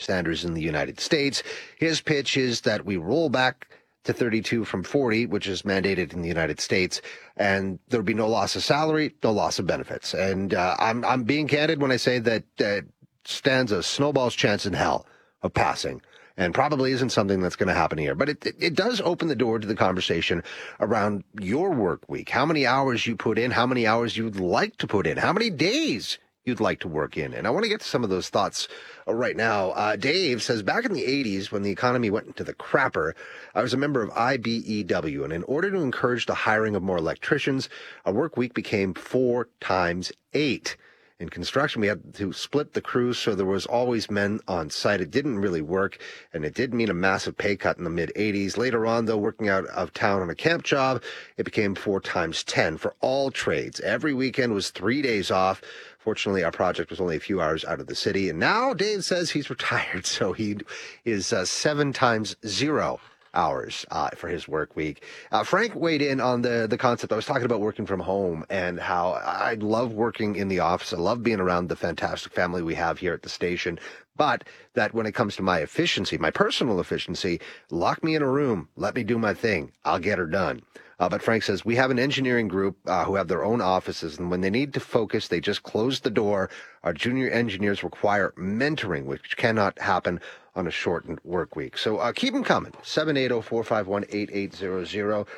standards in the United States. His pitch is that we roll back to 32 from 40, which is mandated in the United States, and there'll be no loss of salary, no loss of benefits. And I'm being candid when I say that stands a snowball's chance in hell of passing, and probably isn't something that's going to happen here. But it does open the door to the conversation around your work week, how many hours you put in, how many hours you'd like to put in, how many days you'd like to work in. And I want to get to some of those thoughts right now. Dave says, back in the 80s, when the economy went into the crapper, I was a member of IBEW, and in order to encourage the hiring of more electricians, a work week became 4 times 8. In construction, we had to split the crews, so there was always men on site. It didn't really work, and it did mean a massive pay cut in the mid-'80s. Later on, though, working out of town on a camp job, it became 4 times 10 for all trades. Every weekend was 3 days off. Fortunately, our project was only a few hours out of the city, and now Dave says he's retired, so he is 7 times 0 hours for his work week. Frank weighed in on the concept. I was talking about working from home and how I love working in the office. I love being around the fantastic family we have here at the station. But that when it comes to my efficiency, my personal efficiency, lock me in a room, let me do my thing. I'll get her done. But Frank says, we have an engineering group who have their own offices, and when they need to focus, they just close the door. Our junior engineers require mentoring, which cannot happen on a shortened work week. So keep them coming. 780-451-8800,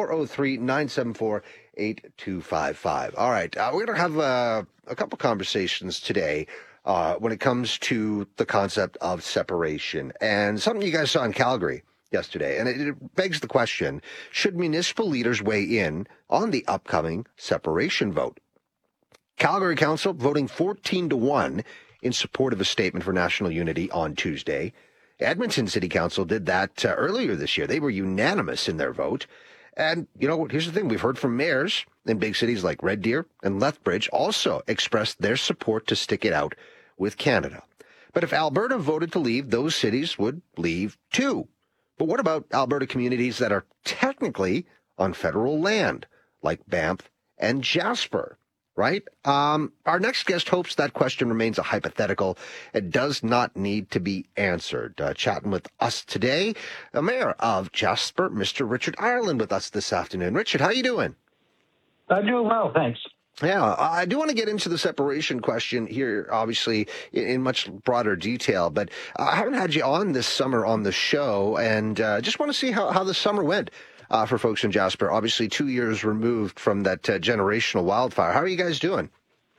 403-974-8255. All right, we're going to have a couple conversations today when it comes to the concept of separation, and something you guys saw in Calgary yesterday. And it begs the question, should municipal leaders weigh in on the upcoming separation vote? Calgary Council voting 14-1 in support of a statement for national unity on Tuesday. Edmonton City Council did that earlier this year. They were unanimous in their vote. And, you know, here's the thing. We've heard from mayors in big cities like Red Deer and Lethbridge also expressed their support to stick it out with Canada. But if Alberta voted to leave, those cities would leave too. But what about Alberta communities that are technically on federal land, like Banff and Jasper, right? Our next guest hopes that question remains a hypothetical. It does not need to be answered. Chatting with us today, the mayor of Jasper, Mr. Richard Ireland, with us this afternoon. Richard, how you doing? I'm doing well, thanks. Yeah, I do want to get into the separation question here, obviously, in much broader detail, but I haven't had you on this summer on the show, and just want to see how the summer went for folks in Jasper. Obviously, 2 years removed from that generational wildfire. How are you guys doing?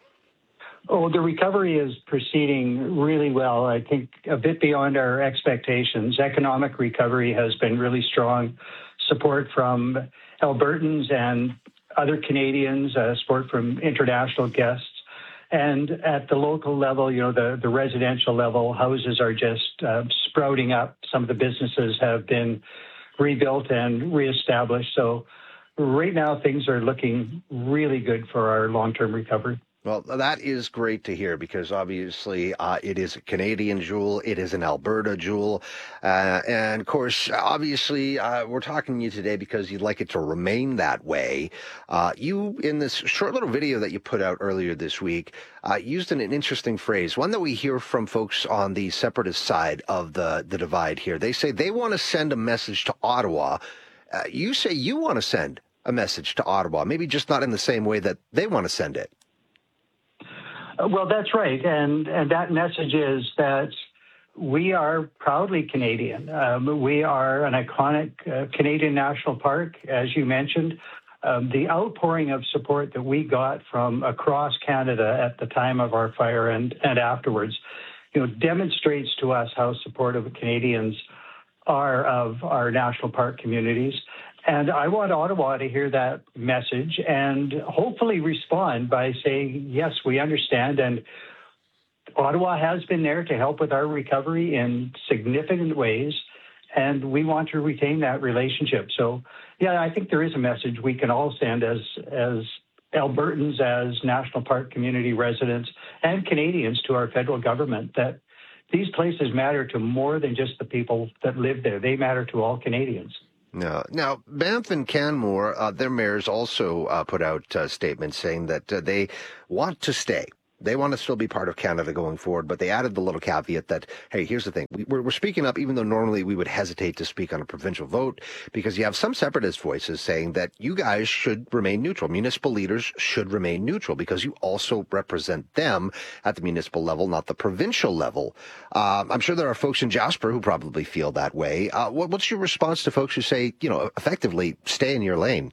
Oh, the recovery is proceeding really well. I think a bit beyond our expectations. Economic recovery has been really strong. Support from Albertans and other Canadians, support from international guests. And at the local level, you know, the residential level, houses are just sprouting up. Some of the businesses have been rebuilt and reestablished. So right now, things are looking really good for our long-term recovery. Well, that is great to hear because obviously it is a Canadian jewel. It is an Alberta jewel. And of course, obviously, we're talking to you today because you'd like it to remain that way. You, in this short little video that you put out earlier this week, used an interesting phrase, one that we hear from folks on the separatist side of the divide here. They say they want to send a message to Ottawa. You say you want to send a message to Ottawa, maybe just not in the same way that they want to send it. Well, that's right. And that message is that we are proudly Canadian. We are an iconic Canadian national park, as you mentioned. The outpouring of support that we got from across Canada at the time of our fire and afterwards, you know, demonstrates to us how supportive Canadians are of our national park communities. And I want Ottawa to hear that message and hopefully respond by saying, yes, we understand. And Ottawa has been there to help with our recovery in significant ways, and we want to retain that relationship. So, yeah, I think there is a message we can all send as Albertans, as national park community residents, and Canadians to our federal government that these places matter to more than just the people that live there. They matter to all Canadians. No. Now, Banff and Canmore, their mayors also put out statements saying that they want to stay They want to still be part of Canada going forward, but they added the little caveat that, hey, here's the thing. We're speaking up, even though normally we would hesitate to speak on a provincial vote, because you have some separatist voices saying that you guys should remain neutral. Municipal leaders should remain neutral because you also represent them at the municipal level, not the provincial level. I'm sure there are folks in Jasper who probably feel that way. What's your response to folks who say, effectively, stay in your lane?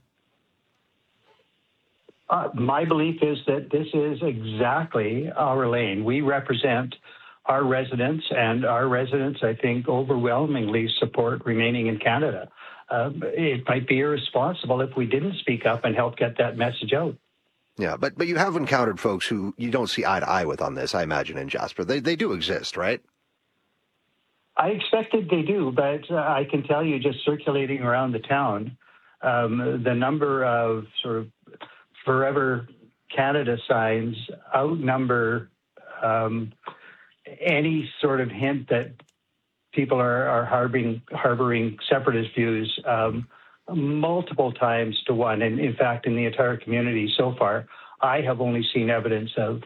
My belief is that this is exactly our lane. We represent our residents, and our residents, I think, overwhelmingly support remaining in Canada. It might be irresponsible if we didn't speak up and help get that message out. Yeah, but you have encountered folks who you don't see eye to eye with on this, I imagine, in Jasper. They do exist, right? I expected they do, but I can tell you, just circulating around the town, the number of sort of Forever Canada signs outnumber any sort of hint that people are harboring separatist views multiple times to one. And in fact, in the entire community so far, I have only seen evidence of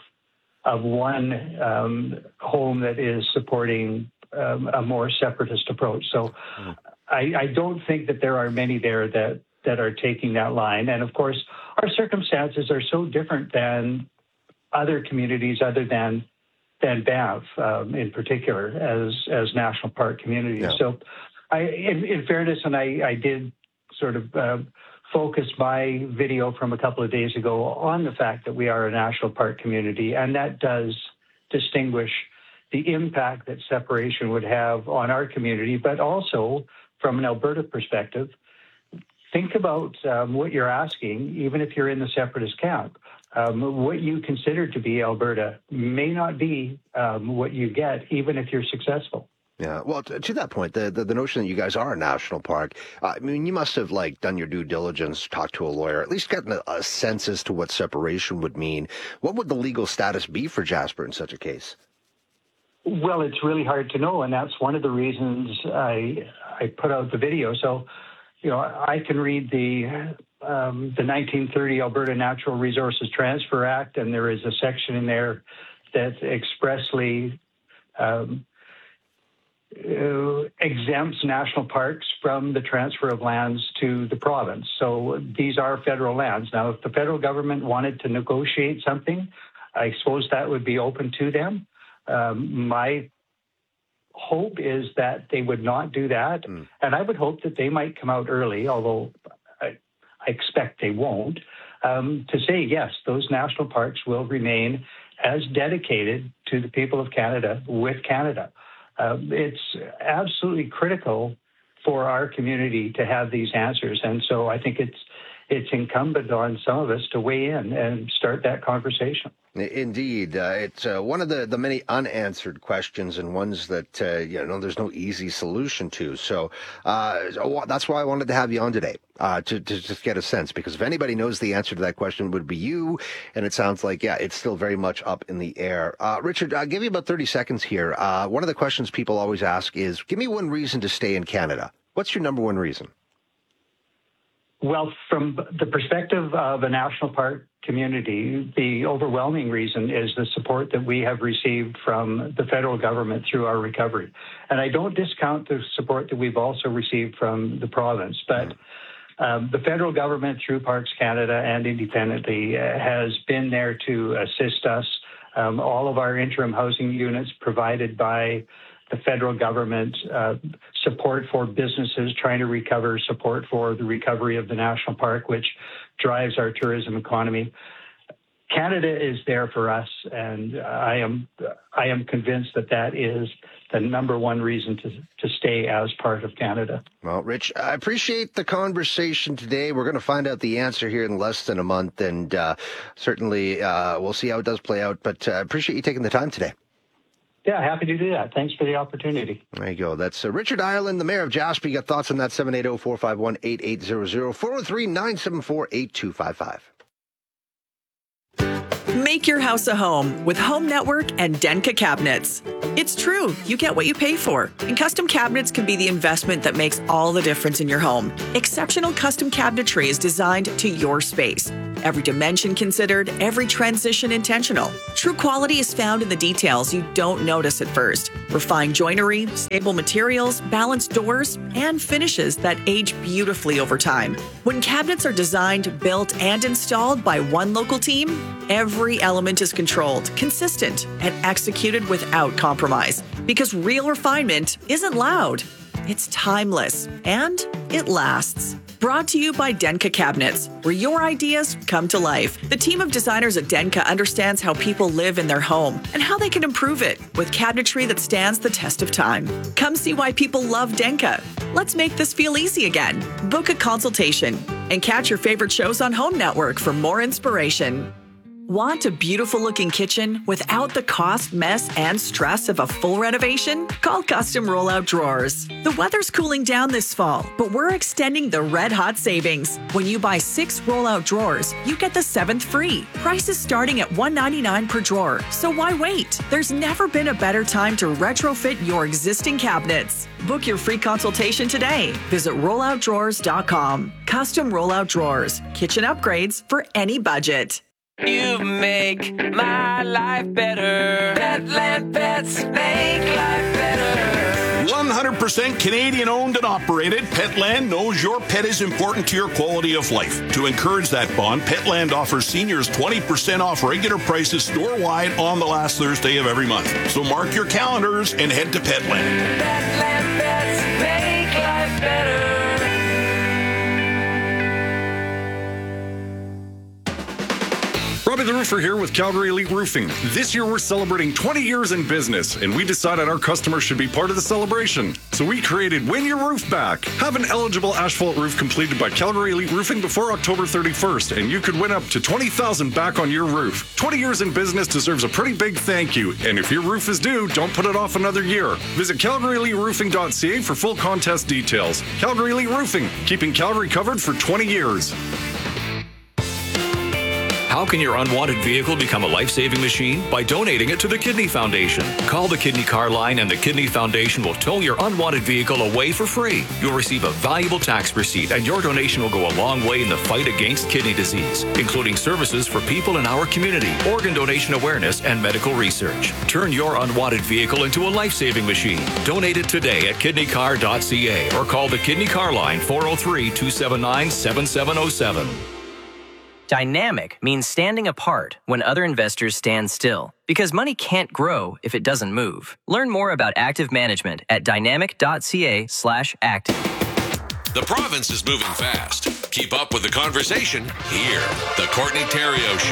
one home that is supporting a more separatist approach. So I don't think that there are many there that are taking that line. And of course, our circumstances are so different than other communities other than Banff in particular as national park communities. Yeah. So in fairness, and I did sort of focus my video from a couple of days ago on the fact that we are a national park community, and that does distinguish the impact that separation would have on our community, but also from an Alberta perspective. Think about what you're asking, even if you're in the separatist camp. What you consider to be Alberta may not be what you get, even if you're successful. Yeah, well, to that point, the notion that you guys are a national park, I mean, you must have done your due diligence, talked to a lawyer, at least gotten a sense as to what separation would mean. What would the legal status be for Jasper in such a case? Well, it's really hard to know, and that's one of the reasons I put out the video. So, I can read the 1930 Alberta Natural Resources Transfer Act, and there is a section in there that expressly exempts national parks from the transfer of lands to the province. So these are federal lands. Now, if the federal government wanted to negotiate something, I suppose that would be open to them. My hope is that they would not do that. And I would hope that they might come out early, although I expect they won't, to say, yes, those national parks will remain as dedicated to the people of Canada with Canada. It's absolutely critical for our community to have these answers. And so I think it's incumbent on some of us to weigh in and start that conversation. Indeed. It's one of the many unanswered questions and ones that, there's no easy solution to. So that's why I wanted to have you on today, to just get a sense, because if anybody knows the answer to that question, it would be you. And it sounds like, it's still very much up in the air. Richard, I'll give you about 30 seconds here. One of the questions people always ask is, give me one reason to stay in Canada. What's your number one reason? Well, from the perspective of a national park community, the overwhelming reason is the support that we have received from the federal government through our recovery. And I don't discount the support that we've also received from the province, but the federal government through Parks Canada and independently has been there to assist us. All of our interim housing units provided by the federal government, support for businesses trying to recover, support for the recovery of the national park, which drives our tourism economy. Canada is there for us, and I am convinced that is the number one reason to stay as part of Canada. Well, Rich, I appreciate the conversation today. We're going to find out the answer here in less than a month, and certainly we'll see how it does play out. But I appreciate you taking the time today. Yeah, happy to do that. Thanks for the opportunity. There you go. That's Richard Ireland, the mayor of Jasper. You got thoughts on that? 780-451-8800, 403-974-8255. Make your house a home with Home Network and Denka Cabinets. It's true. You get what you pay for. And custom cabinets can be the investment that makes all the difference in your home. Exceptional custom cabinetry is designed to your space. Every dimension considered, every transition intentional. True quality is found in the details you don't notice at first. Refined joinery, stable materials, balanced doors, and finishes that age beautifully over time. When cabinets are designed, built, and installed by one local team, every element is controlled, consistent, and executed without compromise. Because real refinement isn't loud, it's timeless, and it lasts. Brought to you by Denka Cabinets, where your ideas come to life. The team of designers at Denka understands how people live in their home and how they can improve it with cabinetry that stands the test of time. Come see why people love Denka. Let's make this feel easy again. Book a consultation and catch your favorite shows on Home Network for more inspiration. Want a beautiful-looking kitchen without the cost, mess, and stress of a full renovation? Call Custom Rollout Drawers. The weather's cooling down this fall, but we're extending the red-hot savings. When you buy 6 rollout drawers, you get the 7th free. Prices starting at $199 per drawer, so why wait? There's never been a better time to retrofit your existing cabinets. Book your free consultation today. Visit rolloutdrawers.com. Custom Rollout Drawers. Kitchen upgrades for any budget. You make my life better. Petland Pets make life better. 100% Canadian owned and operated, Petland knows your pet is important to your quality of life. To encourage that bond, Petland offers seniors 20% off regular prices store-wide on the last Thursday of every month. So mark your calendars and head to Petland. Petland Pets make life better. Robbie the Roofer here with Calgary Elite Roofing. This year we're celebrating 20 years in business, and we decided our customers should be part of the celebration. So we created Win Your Roof Back. Have an eligible asphalt roof completed by Calgary Elite Roofing before October 31st, and you could win up to $20,000 back on your roof. 20 years in business deserves a pretty big thank you, and if your roof is due, don't put it off another year. Visit CalgaryEliteRoofing.ca for full contest details. Calgary Elite Roofing, keeping Calgary covered for 20 years. How can your unwanted vehicle become a life-saving machine? By donating it to the Kidney Foundation. Call the Kidney Car Line and the Kidney Foundation will tow your unwanted vehicle away for free. You'll receive a valuable tax receipt, and your donation will go a long way in the fight against kidney disease, including services for people in our community, organ donation awareness, and medical research. Turn your unwanted vehicle into a life-saving machine. Donate it today at kidneycar.ca or call the Kidney Car Line 403-279-7707. Dynamic means standing apart when other investors stand still, because money can't grow if it doesn't move. Learn more about active management at dynamic.ca/active. The province is moving fast. Keep up with the conversation here. The Courtney Theriault Show.